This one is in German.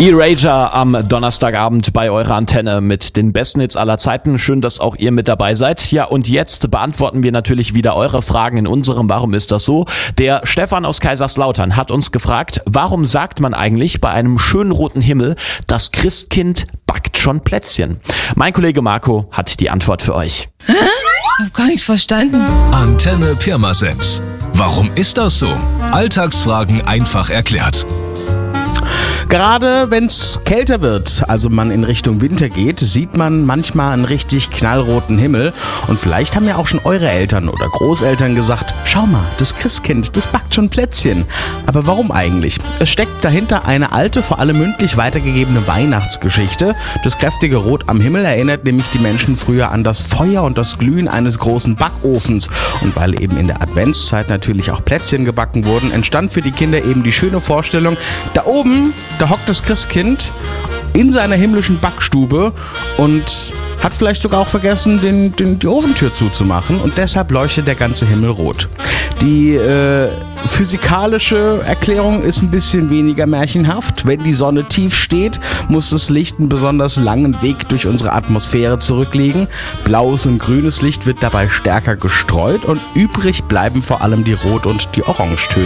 Erasure am Donnerstagabend bei eurer Antenne mit den besten Hits aller Zeiten. Schön, dass auch ihr mit dabei seid. Ja, und jetzt beantworten wir natürlich wieder eure Fragen in unserem Warum ist das so? Der Stefan aus Kaiserslautern hat uns gefragt, warum sagt man eigentlich bei einem schönen roten Himmel, das Christkind backt schon Plätzchen? Mein Kollege Marco hat die Antwort für euch. Ich hab gar nichts verstanden. Antenne Pirmasens. Warum ist das so? Alltagsfragen einfach erklärt. Gerade wenn es kälter wird, also man in Richtung Winter geht, sieht man manchmal einen richtig knallroten Himmel. Und vielleicht haben ja auch schon eure Eltern oder Großeltern gesagt, schau mal, das Christkind, das backt schon Plätzchen. Aber warum eigentlich? Es steckt dahinter eine alte, vor allem mündlich weitergegebene Weihnachtsgeschichte. Das kräftige Rot am Himmel erinnert nämlich die Menschen früher an das Feuer und das Glühen eines großen Backofens. Und weil eben in der Adventszeit natürlich auch Plätzchen gebacken wurden, entstand für die Kinder eben die schöne Vorstellung, da oben, da hockt das Christkind in seiner himmlischen Backstube und hat vielleicht sogar auch vergessen, die Ofentür zuzumachen, und deshalb leuchtet der ganze Himmel rot. Die physikalische Erklärung ist ein bisschen weniger märchenhaft. Wenn die Sonne tief steht, muss das Licht einen besonders langen Weg durch unsere Atmosphäre zurücklegen. Blaues und grünes Licht wird dabei stärker gestreut und übrig bleiben vor allem die Rot- und die Orangetöne.